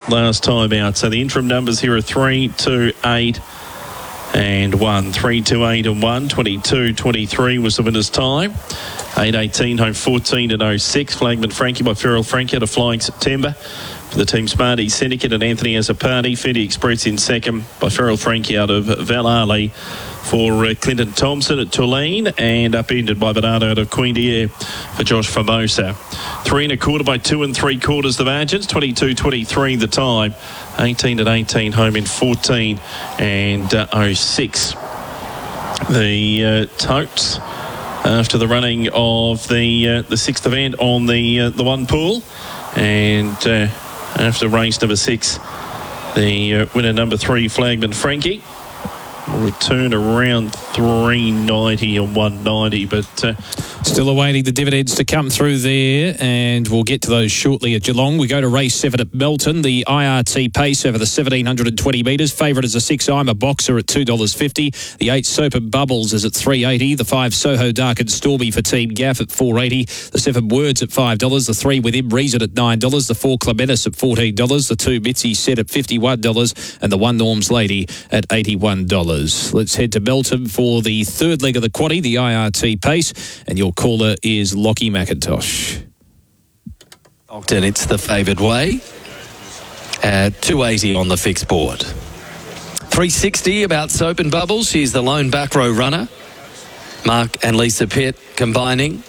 last time out. So the interim numbers here are 3, 2, 8 and 1. 3, 2, 8 and 1. 22, 23 was the winner's time. 8:18 home 14 and 06. Flagman Frankie by Feral Frankie out of Flying September. For the team Smarty Syndicate and Anthony as a party. Fendi Express in second by Feral Frankie out of Valali. For Clinton Thompson at Tulane, and upended by Bernardo out of Queen Deer for Josh Formosa. 3 1/4 by 2 3/4 the margins. 22-23 the time. 18 and 18 home in 14 and 06. The Totes after the running of the sixth event on the one pool, and after race number 6, the winner number 3 Flagman Frankie return around 390 and 190, but still awaiting the dividends to come through there, and we'll get to those shortly at Geelong. We go to race 7 at Melton. The IRT pace over the 1,720 metres. Favourite is a 6 I'm a Boxer at $2.50. The 8 Soap and Bubbles is at $3.80. The 5 Soho Dark and Stormy for Team Gaff at $4.80. The 7 Words at $5. The 3 Within Reason at $9. The 4 Clementis at $14. The 2 Mitzi Set at $51. And the 1 Norm's Lady at $81. Let's head to Melton for the third leg of the quaddie, the IRT pace, and your caller is Lockie McIntosh. Ogden, it's the favoured way at $2.80 on the fixed board. $3.60 about Soap and Bubbles. She's the lone back row runner. Mark and Lisa Pitt combining.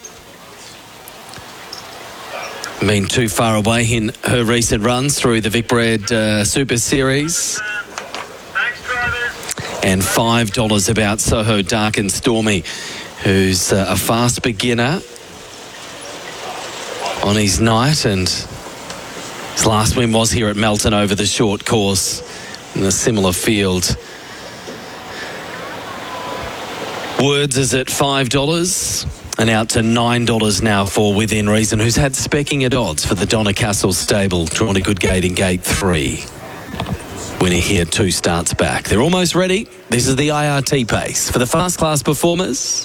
Been too far away in her recent runs through the Vicbred Super Series. And $5 about Soho Dark and Stormy, who's a fast beginner on his night, and his last win was here at Melton over the short course in a similar field. Words is at $5 and out to $9 now for Within Reason, who's had specking at odds for the Donna Castle stable, drawn a good gate in gate 3. Winner here 2 starts back. They're almost ready. This is the IRT pace for the fast class performers.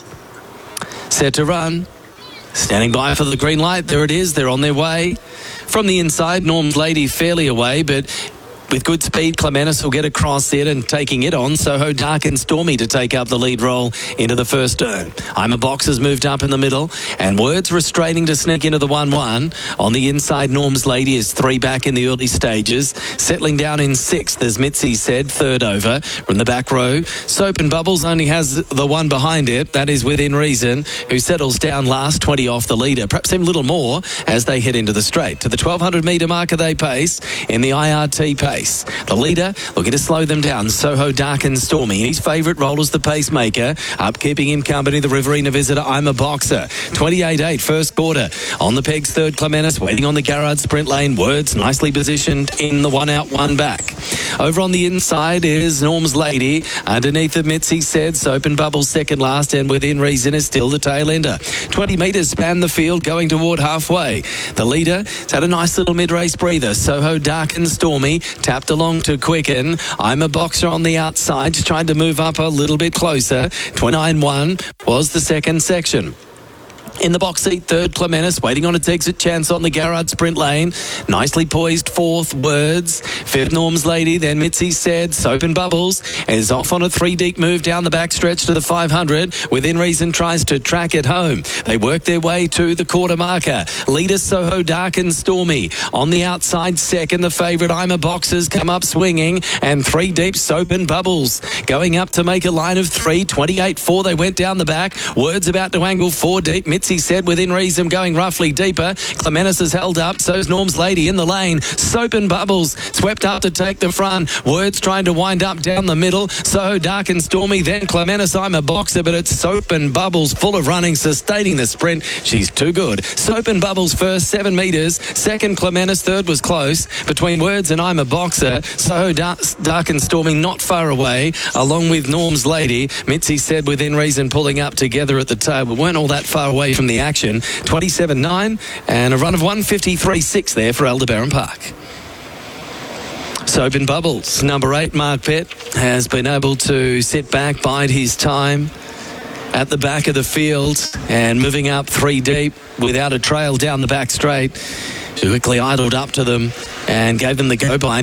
Set to run. Standing by for the green light. There it is. They're on their way. From the inside, Norm's Lady fairly away, but with good speed, Clementis will get across it and taking it on. Soho Dark and Stormy to take up the lead role into the first turn. I'm a Boxer's moved up in the middle, and Words restraining to sneak into the 1-1. On the inside, Norm's Lady is 3 back in the early stages. Settling down in 6th, as Mitzi said, 3rd over. From the back row, Soap and Bubbles only has the 1 behind it. That is Within Reason, who settles down last, 20 off the leader. Perhaps a little more as they head into the straight. To the 1,200 metre marker they pace in the IRT pace. The leader looking to slow them down, Soho Dark and Stormy. His favourite role is the pacemaker. Up keeping him company, the Riverina visitor, I'm a Boxer. 28.8 first quarter. On the pegs, 3rd Clementis, waiting on the Garrard sprint lane. Words nicely positioned in the 1 out, 1 back. Over on the inside is Norm's Lady. Underneath it, Mitzi said, Soap and Bubbles second last, and Within Reason is still the tail ender. 20 metres span the field, going toward halfway. The leader has had a nice little mid-race breather. Soho Dark and Stormy tapped along to quicken. I'm a Boxer on the outside, just trying to move up a little bit closer. 29.1 was the second section. In the box seat, 3rd Clementis, waiting on its exit chance on the Garrard sprint lane. Nicely poised 4th Words. 5th Norm's Lady, then Mitzi said, Soap and Bubbles is off on a 3 deep move down the back stretch to the 500. Within Reason tries to track it home. They work their way to the quarter marker. Leader Soho Dark and Stormy. On the outside, second, the favourite I'm a Boxers come up swinging, and 3 deep Soap and Bubbles going up to make a line of 3. 28.4 they went down the back. Words about to angle 4 deep. Mitzi said, Within Reason going roughly deeper. Clementis is held up, so's Norm's Lady in the lane. Soap and Bubbles swept up to take the front. Words trying to wind up down the middle. So Dark and Stormy, then Clementis, I'm a Boxer, but it's Soap and Bubbles full of running, sustaining the sprint. She's too good. Soap and Bubbles first, 7 metres. Second, Clementis. Third was close. Between Words and I'm a Boxer. So Dark and Stormy not far away, along with Norm's Lady. Mitzi said, Within Reason pulling up together at the tail, but weren't all that far away from the action. 27.9 and a run of 153.6 there for Aldebaran Park. Soap and Bubbles, number 8, Mark Pitt, has been able to sit back, bide his time at the back of the field and moving up 3 deep without a trail down the back straight. Quickly idled up to them and gave them the go by.